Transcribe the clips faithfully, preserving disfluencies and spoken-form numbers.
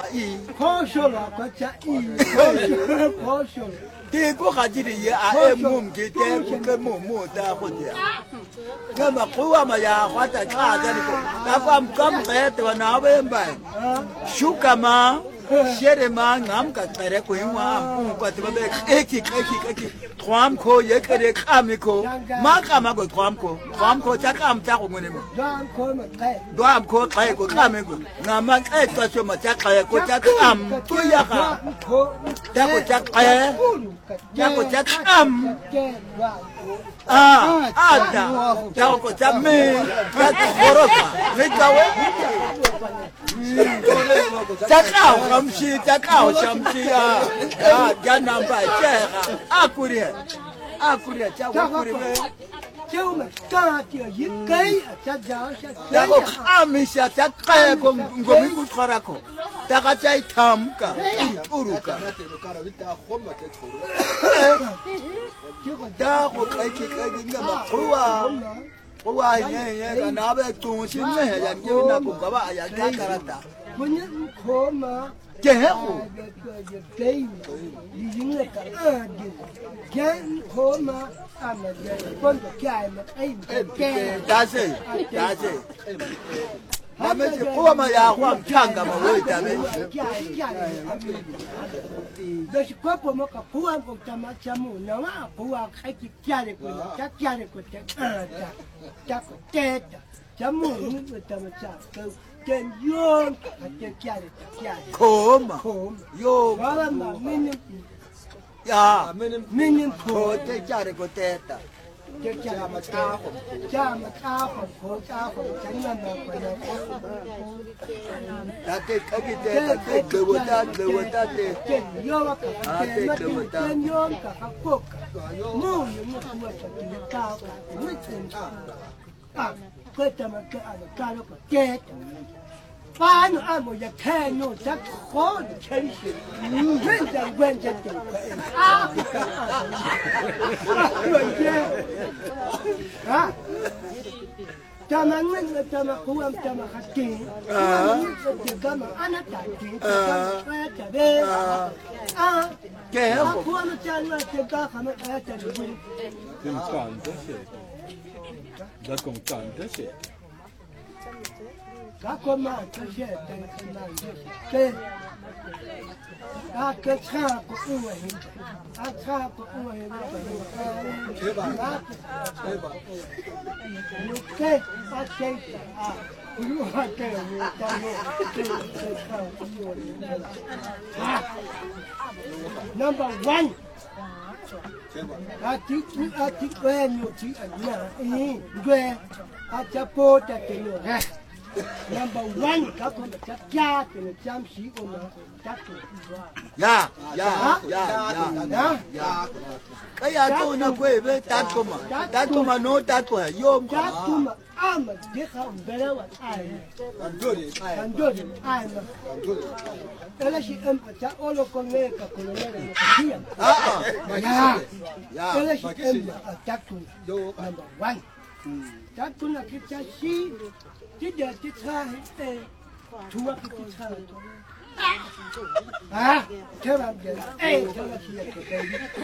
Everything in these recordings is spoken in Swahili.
一， 好笑了，快加一，好笑了。 第个还是的啊，哎，木给的不跟木木的或者，那么苦啊嘛呀，或者差的那个，那个刚才的那边呗，树干嘛？Shere ma ngam ka tere ko ywa ko te be eki eki eki twam ko ye kere kamiko ma kama ko twam ko twam ko ta kam ta ko ngene mo Dwam ko ma kai. dwam ko kai ko kamiko ngama kai to so ma ta kai ko ta kam to ya ka ta ko ta kai ta ko ta kam ah ada ta ko ta me ta korofa me kawe ta ka kamshi ta ka shamshi ah ah jana ba jera akuri akuri ta akuri me 就嘛干掉一根，再加下 ta ko amisha ta ka ko ngomi ku tsara ko ta ka ta itamka uruka ta ko kai ki kai ngama kuwa kuwa ye ye kana ba tu shin ne ya ke na ko ba ya ta karata 我那可嘛， ke he ko 给已经那个二的，跟可嘛，俺们这分个盖嘛，哎，盖， ta se ta se na me se kuwa ma ya kwa mchanga ma wewe ta me 盖盖，就是国婆嘛，个婆婆个他妈家母，那嘛婆婆开始盖的个，家盖的个，呃，家家个盖的，家母那个他妈家个。 Then you get carried, carried. koma Home. yo Wala ma minim ya minim ko ko te jare ko teta te chama ta ko chama ta ko ko ta ko changa na ko na ta te kagi te ta te glewo ta glewo ta te te yo ka te ma te te yo ka ka ko mo yo mo ko ta te ka ka mo te ah ko ta ma ka ala ka ko te ba no amo ya ka no ta ko ke shi wen da wen da te ah ah Tama nga tama kuam tama hati. Ah. Tama ana tati. Ah. Tabe. Ah. ke he ko Kuam tama tega kama ata ni. 跟干这些，那跟干这些。 Ka koma ta she ta na ke. Ka ka cha ko uwe. A cha ko uwe. Ke ba. Ke ba. Ke a ke a. You are there. Number one. A ti a ti when you ti a na. Eh, gwe. A cha po ta ke no. Number one, kako cha kya ke cham shi ona tako. ya ya ya ya Ya, kaya to na kwe be ta ko ma ta ko ma no ta ko yo cha kuma ama de kha bere wa ai. Andori, Andori ai ma. Ela shi am cha olo ko ne ka ko ne ne kia. ah ah Ya. ya Ela shi am tako. Number one. Tako na ke cha shi. Ti de ti cha he. Tuwa ke ti cha. Ah, kera de. Eh, kera shi ke de.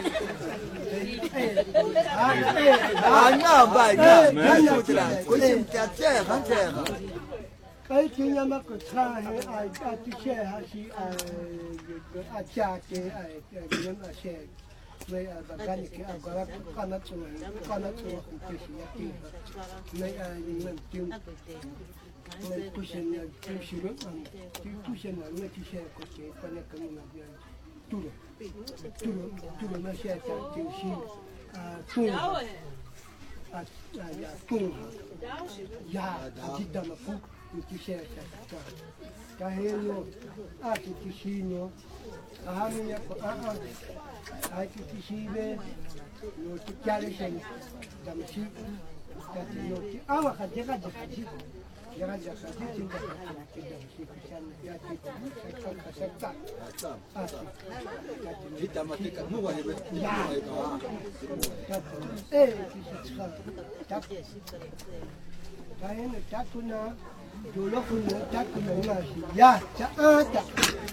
Eh. Ah, eh. ah na ba na na sutra ko sim ta te han te Cái chuyện nhà mà có cha hay ai ai đi xe hay gì ai ai cha cái ai những ai xe với bà cái này cái ông có con nó tuổi con nó tuổi cũng chỉ là tiền mấy ai những mình tiêu mình tu sinh tiêu sinh lúc mà tiêu tu sinh là người tiêu xe có thể con này cái mình làm gì tu được tu được tu được mà xe chạy tiêu sinh tu à à tu ya chỉ đâm mà phúc ti xe ta ta hello a ti ti sino a mi ya ko a a ai ti ti si be no ti chiare sen da mi si ta ti no ti a wa ka je ka je ka ji ya ga ja ka ji ti da ti da mi si ki san ya ti ta ka ka sa ta a ti Kita mati kan mu wali be. ya ta eh ti si ta ta ta ne ta tu na dulu pun tak kena ya, cakap tak.